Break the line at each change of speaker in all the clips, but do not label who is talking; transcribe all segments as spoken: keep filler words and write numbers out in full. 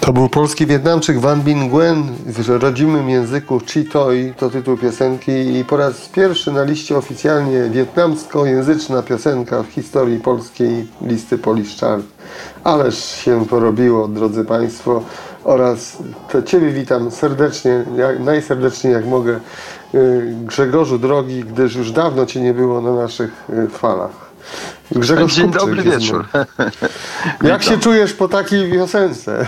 To był polski Wietnamczyk Van Binh Nguyen w rodzimym języku Chi Toi, to tytuł piosenki, i po raz pierwszy na liście oficjalnie wietnamskojęzyczna piosenka w historii polskiej listy Polish Chart. Ależ się porobiło, drodzy Państwo, oraz to Ciebie witam serdecznie, jak, najserdeczniej jak mogę, Grzegorzu drogi, gdyż już dawno Cię nie było na naszych falach.
Grzegorz Dzień Kupczyk, dobry wieczór.
Jak się czujesz po takiej piosence?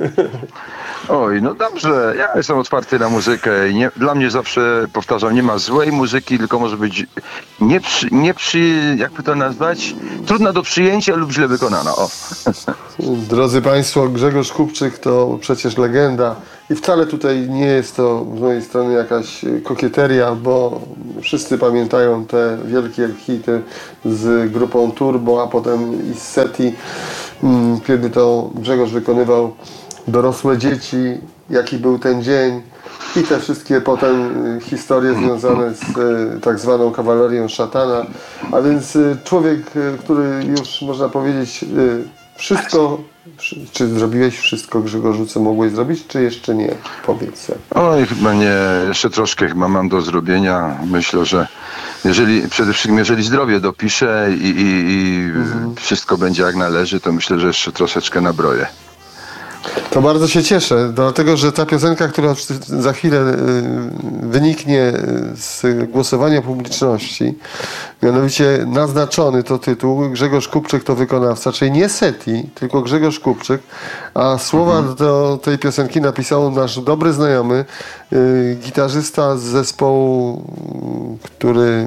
Oj, no dobrze, ja jestem otwarty na muzykę i nie, dla mnie zawsze, powtarzam, nie ma złej muzyki, tylko może być nie przy, nie przy, jakby to nazwać, trudna do przyjęcia lub źle wykonana. O.
Drodzy Państwo, Grzegorz Kupczyk to przecież legenda i wcale tutaj nie jest to z mojej strony jakaś kokieteria, bo wszyscy pamiętają te wielkie hity z grupą Turbo, a potem i z Seti, kiedy to Grzegorz wykonywał Dorosłe dzieci, jaki był ten dzień i te wszystkie potem historie związane z tak zwaną kawalerią szatana. A więc człowiek, który już można powiedzieć wszystko, czy zrobiłeś wszystko, Grzegorzu, co mogłeś zrobić, czy jeszcze nie? Powiedz.
Oj, chyba nie, jeszcze troszkę chyba mam do zrobienia. Myślę, że jeżeli, przede wszystkim jeżeli zdrowie dopiszę i, i, i mhm. wszystko będzie jak należy, to myślę, że jeszcze troszeczkę nabroję.
To bardzo się cieszę, dlatego że ta piosenka, która za chwilę wyniknie z głosowania publiczności, mianowicie naznaczony to tytuł, Grzegorz Kupczyk to wykonawca, czyli nie Seti, tylko Grzegorz Kupczyk, a słowa mhm. do tej piosenki napisał nasz dobry znajomy, gitarzysta z zespołu, który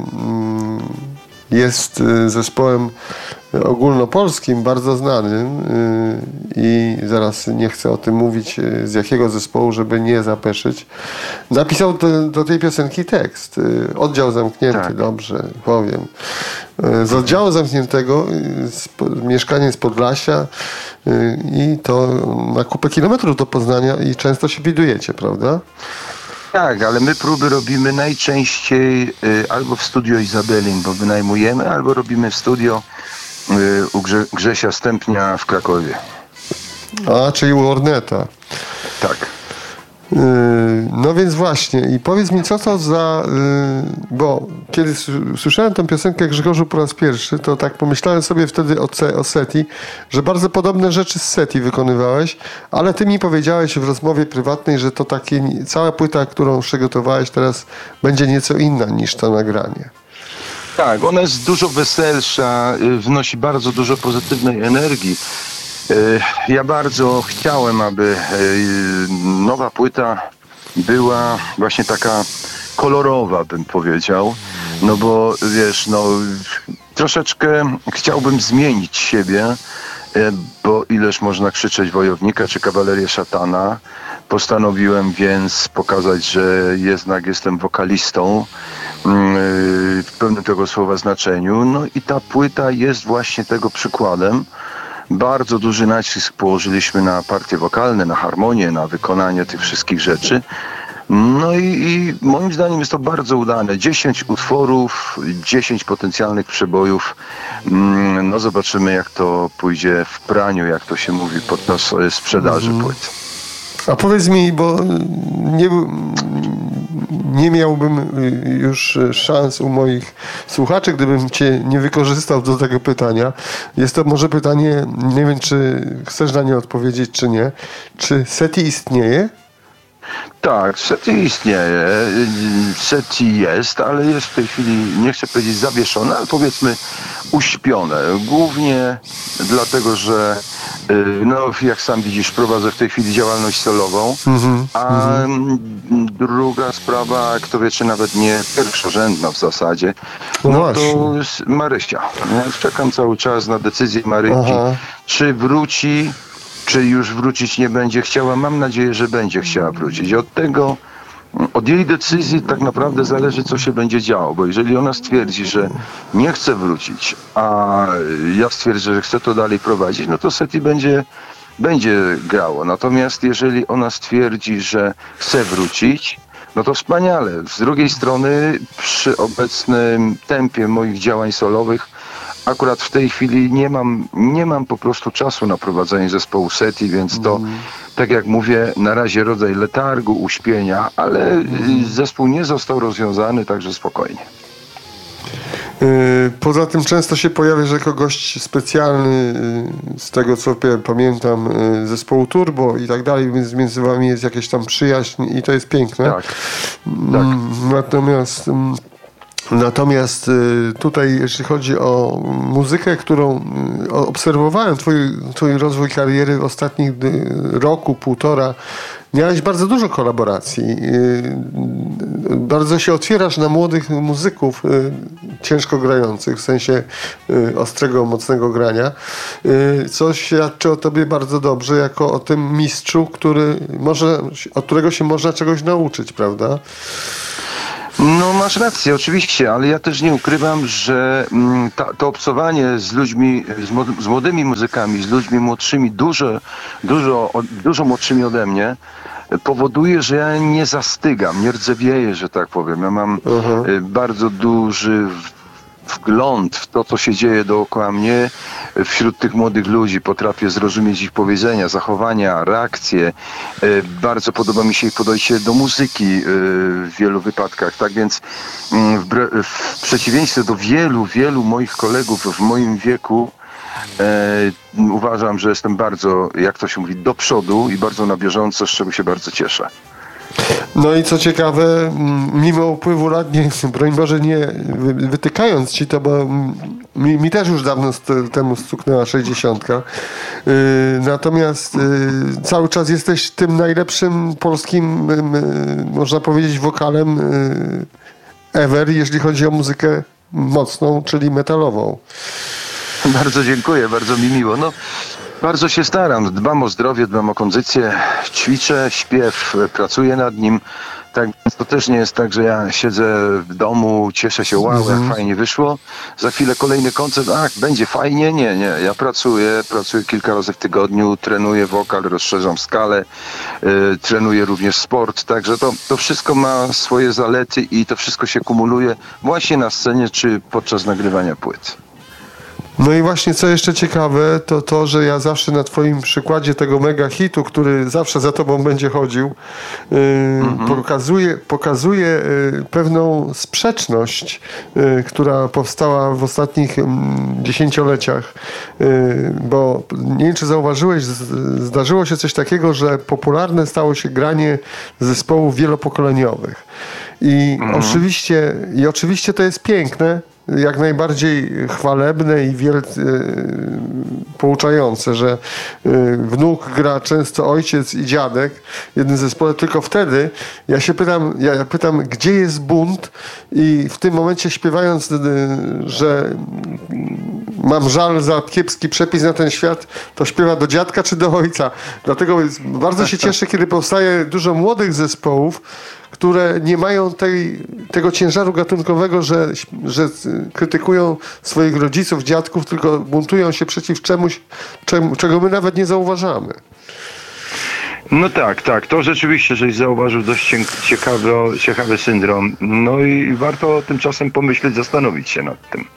jest zespołem ogólnopolskim, bardzo znanym i zaraz nie chcę o tym mówić, z jakiego zespołu, żeby nie zapeszyć. Napisał do, do tej piosenki tekst. Oddział zamknięty, tak. Dobrze powiem. Z oddziału zamkniętego, z, mieszkanie z Podlasia i to na kupę kilometrów do Poznania i często się widujecie, prawda?
Tak, ale my próby robimy najczęściej y, albo w studio Izabelin, bo wynajmujemy, albo robimy w studio y, u Grze- Grzesia Stępnia w Krakowie.
A, czyli u Orneta.
Tak.
Yy, no więc właśnie, i powiedz mi, co to za... Yy, bo kiedy s- słyszałem tę piosenkę Grzegorzu po raz pierwszy, to tak pomyślałem sobie wtedy o, C- o Seti, że bardzo podobne rzeczy z Seti wykonywałeś, ale ty mi powiedziałeś w rozmowie prywatnej, że to takie, cała płyta, którą przygotowałeś teraz, będzie nieco inna niż to nagranie.
Tak, ona jest dużo weselsza, y, wnosi bardzo dużo pozytywnej energii. Ja bardzo chciałem, aby nowa płyta była właśnie taka kolorowa, bym powiedział, no bo wiesz, no troszeczkę chciałbym zmienić siebie, bo ileż można krzyczeć wojownika czy kawalerię szatana. Postanowiłem więc pokazać, że jednak jestem wokalistą w pełnym tego słowa znaczeniu, no i ta płyta jest właśnie tego przykładem. Bardzo duży nacisk położyliśmy na partie wokalne, na harmonię, na wykonanie tych wszystkich rzeczy. No i, i moim zdaniem jest to bardzo udane. dziesięć utworów, dziesięć potencjalnych przebojów. No zobaczymy, jak to pójdzie w praniu, jak to się mówi, podczas sprzedaży mm. płyt.
A powiedz mi, bo nie, nie miałbym już szans u moich słuchaczy, gdybym cię nie wykorzystał do tego pytania. Jest to może pytanie, nie wiem, czy chcesz na nie odpowiedzieć, czy nie. Czy Seti istnieje?
Tak, Seti istnieje, Seti jest, ale jest w tej chwili, nie chcę powiedzieć zawieszone, ale powiedzmy uśpione. Głównie dlatego, że no, jak sam widzisz, prowadzę w tej chwili działalność solową, mm-hmm, a mm-hmm. druga sprawa, kto wie, czy nawet nie pierwszorzędna w zasadzie, no, no to jest Marysia. Ja czekam cały czas na decyzję Marysi, Aha. czy wróci, czy już wrócić nie będzie chciała. Mam nadzieję, że będzie chciała wrócić. Od tego, od jej decyzji tak naprawdę zależy, co się będzie działo, bo jeżeli ona stwierdzi, że nie chce wrócić, a ja stwierdzę, że chcę to dalej prowadzić, no to Seti będzie, będzie grało. Natomiast jeżeli ona stwierdzi, że chce wrócić, no to wspaniale. Z drugiej strony przy obecnym tempie moich działań solowych akurat w tej chwili nie mam, nie mam po prostu czasu na prowadzenie zespołu SETI, więc to, mm. tak jak mówię, na razie rodzaj letargu, uśpienia, ale mm. zespół nie został rozwiązany, także spokojnie.
Poza tym często się pojawiasz jako gość specjalny, z tego co pamiętam, zespołu Turbo i tak dalej, więc między wami jest jakaś tam przyjaźń i to jest piękne.
Tak, tak.
Natomiast Natomiast tutaj, jeśli chodzi o muzykę, którą obserwowałem, twój, twój rozwój kariery w ostatnich roku, półtora, miałeś bardzo dużo kolaboracji. Bardzo się otwierasz na młodych muzyków ciężko grających, w sensie ostrego, mocnego grania, co świadczy o tobie bardzo dobrze, jako o tym mistrzu, który może, od którego się można czegoś nauczyć, prawda?
No masz rację, oczywiście, ale ja też nie ukrywam, że ta, to obcowanie z ludźmi, z, z młodymi muzykami, z ludźmi młodszymi, dużo, dużo, dużo młodszymi ode mnie, powoduje, że ja nie zastygam, nie rdzewieję, że tak powiem. Ja mam uh-huh. bardzo duży wgląd w to, co się dzieje dookoła mnie wśród tych młodych ludzi. Potrafię zrozumieć ich powiedzenia, zachowania, reakcje. Bardzo podoba mi się ich podejście do muzyki w wielu wypadkach. Tak więc w, w przeciwieństwie do wielu, wielu moich kolegów w moim wieku, E, uważam, że jestem bardzo, jak to się mówi, do przodu i bardzo na bieżąco, z czego się bardzo cieszę.
No i co ciekawe, mimo upływu lat, nie, broń Boże, nie wytykając ci to, bo mi, mi też już dawno temu stuknęła sześćdziesiątka. Yy, natomiast yy, cały czas jesteś tym najlepszym polskim, yy, można powiedzieć, wokalem yy, ever, jeśli chodzi o muzykę mocną, czyli metalową.
Bardzo dziękuję, bardzo mi miło. No, bardzo się staram, dbam o zdrowie, dbam o kondycję, ćwiczę, śpiew, pracuję nad nim. Tak, to też nie jest tak, że ja siedzę w domu, cieszę się, wow, jak mm. fajnie wyszło. Za chwilę kolejny koncert, ach, będzie fajnie. Nie, nie, ja pracuję, pracuję kilka razy w tygodniu, trenuję wokal, rozszerzam skalę, yy, trenuję również sport, także to, to wszystko ma swoje zalety i to wszystko się kumuluje właśnie na scenie czy podczas nagrywania płyt.
No i właśnie co jeszcze ciekawe, to to, że ja zawsze na twoim przykładzie tego mega hitu, który zawsze za tobą będzie chodził, yy, mm-hmm. pokazuje, pokazuje yy, pewną sprzeczność, yy, która powstała w ostatnich yy, dziesięcioleciach. Yy, bo nie wiem, czy zauważyłeś, z, zdarzyło się coś takiego, że popularne stało się granie zespołów wielopokoleniowych. I mm-hmm. oczywiście, i oczywiście to jest piękne, jak najbardziej chwalebne i wielce y, pouczające, że y, wnuk gra często ojciec i dziadek w jednym zespole, tylko wtedy ja się pytam, ja, ja pytam, gdzie jest bunt, i w tym momencie śpiewając, y, że mam żal za kiepski przepis na ten świat, to śpiewa do dziadka czy do ojca. Dlatego bardzo się cieszę, kiedy powstaje dużo młodych zespołów, które nie mają tej, tego ciężaru gatunkowego, że, że krytykują swoich rodziców, dziadków, tylko buntują się przeciw czemuś, czemu, czego my nawet nie zauważamy.
No tak, tak. To rzeczywiście, żeś zauważył dość ciekawy, ciekawy syndrom. No i warto tymczasem pomyśleć, zastanowić się nad tym.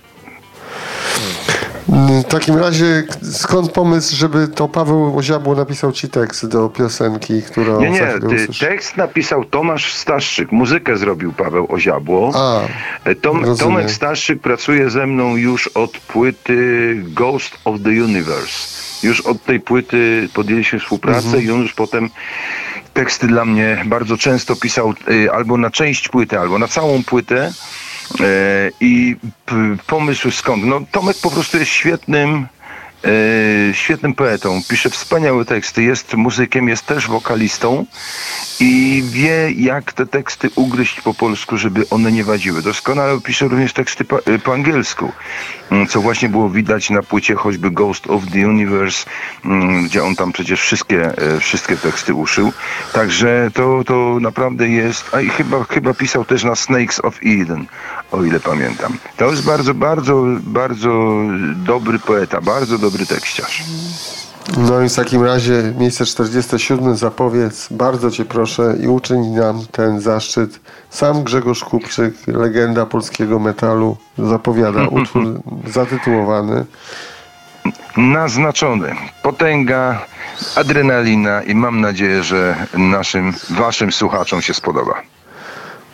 W takim razie skąd pomysł, żeby to Paweł Oziabło napisał ci tekst do piosenki, którą...
Nie, nie, ty, tekst napisał Tomasz Staszczyk, muzykę zrobił Paweł Oziabło. A, Tom, Tomek Staszczyk pracuje ze mną już od płyty Ghost of the Universe. Już od tej płyty podjęliśmy współpracę mhm. i on już potem teksty dla mnie bardzo często pisał y, albo na część płyty, albo na całą płytę. I pomysł skąd? No Tomek po prostu jest świetnym e, świetnym poetą, pisze wspaniałe teksty, jest muzykiem, jest też wokalistą i wie, jak te teksty ugryźć po polsku, żeby one nie wadziły. Doskonale pisze również teksty po, po angielsku, co właśnie było widać na płycie choćby Ghost of the Universe, gdzie on tam przecież wszystkie, wszystkie teksty uszył. Także to, to naprawdę jest, a i chyba, chyba pisał też na Snakes of Eden, o ile pamiętam. To jest bardzo, bardzo, bardzo dobry poeta, bardzo dobry tekściarz.
No i w takim razie miejsce czterdzieste siódme zapowiedz, bardzo Cię proszę i uczyń nam ten zaszczyt. Sam Grzegorz Kupczyk, legenda polskiego metalu, zapowiada utwór zatytułowany
Naznaczony. Potęga, adrenalina i mam nadzieję, że naszym, waszym słuchaczom się spodoba.